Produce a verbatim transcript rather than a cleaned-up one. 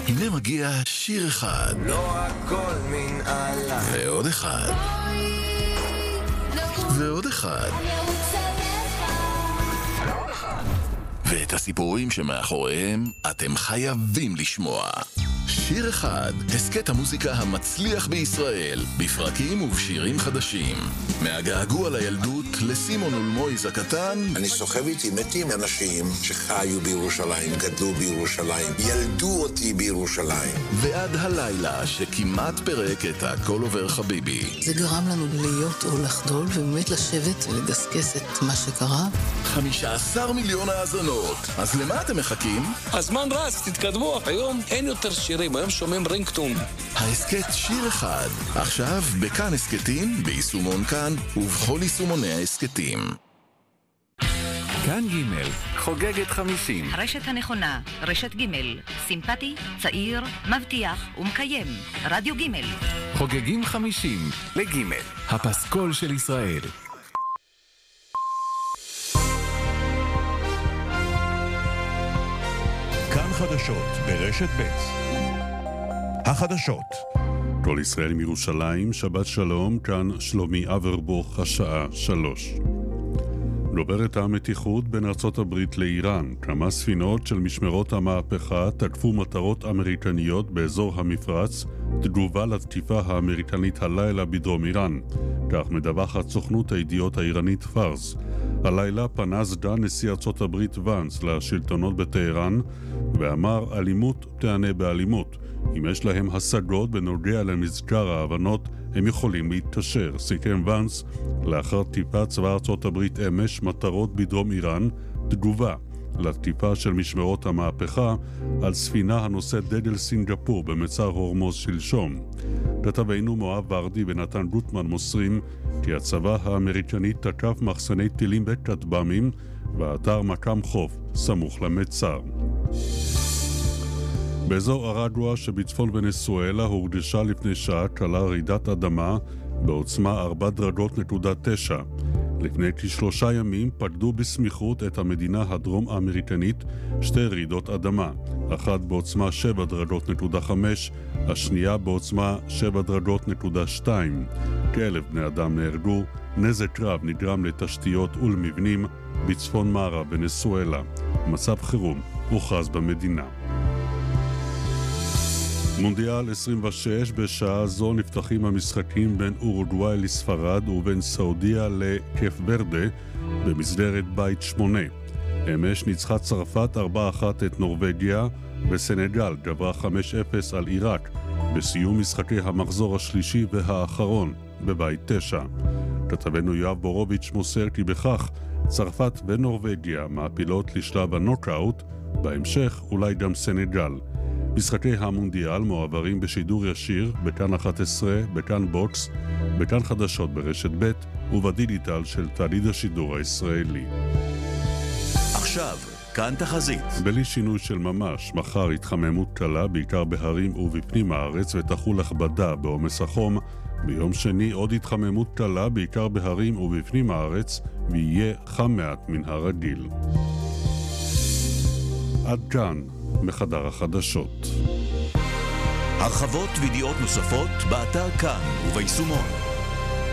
הנה מגיע שיר אחד. לא הכל מן עלה. ועוד אחד. ועוד אחד. ואת הסיפורים שמאחוריהם אתם חייבים לשמוע. שיר אחד, הסקט המוזיקה המצליח בישראל, בפרקים ובשירים חדשים. מהגעגוע לילדות לסימון ולמויז הקטן. אני סוחב איתי מתים אנשים שחיו בירושלים, גדלו בירושלים, ילדו אותי בירושלים. ועד הלילה שכמעט פרק את הכל עובר חביבי. זה גרם לנו להיות או לחדול ובאמת לשבת ולדסקס את מה שקרה. חמישה עשר מיליון האזנות. אז למה אתם מחכים? הזמן רץ, תתקדמו. היום אין יותר שירים, היום שומעים רינגטון. ההסקט שיר אחד. עכשיו בכאן הסקטים, ביישומון כאן ובכל יישומוני ההסקטים. כאן ג' חוגגת חמישים. הרשת הנכונה, רשת ג', סימפטי, צעיר, מבטיח ומקיים. רדיו ג'. חוגגים חמישים לג', הפסקול של ישראל. כאן חדשות ברשת ב'. החדשות. כל ישראל מירושלים, שבת שלום, כאן שלומי אברבוך, השעה שלוש. דוברת המתיחות בין ארצות הברית לאיראן. כמה ספינות של משמרות המהפכה תקפו מטרות אמריקניות באזור המפרץ, תגובה לתקיפה האמריקנית הלילה בדרום איראן. כך מדווחת סוכנות הידיעות האיראנית פארס. הלילה פנה סגן נשיא ארצות הברית ונס לשלטונות בטהרן, ואמר אלימות תענה באלימות. אם יש להם השגות בנוגע למזכר ההבנות, הם יכולים להתקשר, סיכם ונס, לאחר תקיפת צבא ארצות הברית אמש מטרות בדרום איראן, תגובה לתקיפה של משמרות המהפכה על ספינה הנושאת דגל סינגפור במצר הורמוז שלשום. כתבנו מואב ורדי ונתן גוטמן מוסרים כי הצבא האמריקני תקף מחסני טילים וכטב"מים באתר מקם חוף, סמוך למצר. באזור ארגואה שבצפון ונצואלה הורגשה לפני שעה קלה רעידת אדמה בעוצמה ארבע דרגות נקודה תשע. לפני כשלושה ימים פקדו בסמיכות את המדינה הדרום האמריקנית שתי רעידות אדמה, אחת בעוצמה שבע דרגות נקודה חמש, השנייה בעוצמה שבע דרגות נקודה שתיים. כאלף בני אדם נהרגו, נזק רב נגרם לתשתיות ולמבנים בצפון מערב ונצואלה. מצב חירום הוכרז במדינה. מונדיאל עשרים ושש, בשעה זו נפתחים המשחקים בין אורוגוואי לספרד ובין סעודיה לקייפ ורדה במסגרת בית שמונה. אמש ניצחה צרפת ארבע אחת את נורווגיה, וסנגל גברה חמש אפס על עיראק בסיום משחקי המחזור השלישי והאחרון בבית תשע. כתבנו יואב בורוביץ' מוסר כי בכך צרפת ונורווגיה מעפילות לשלב הנוקאוט, בהמשך אולי גם סנגל. משחקי המונדיאל מועברים בשידור ישיר בכאן אחת עשרה, בכאן בוקס, בכאן חדשות ברשת ב' ובדיגיטל של תאגיד השידור הישראלי. עכשיו, כאן תחזית. בלי שינוי של ממש, מחר התחממות קלה בעיקר בהרים ובפנים הארץ ותחול הכבדה בעומס החום. ביום שני עוד התחממות קלה בעיקר בהרים ובפנים הארץ ויהיה חם מעט מן הרגיל. עד כאן מחדר החדשות. הרחבות וידיעות נוספות באתר כאן וביישומון.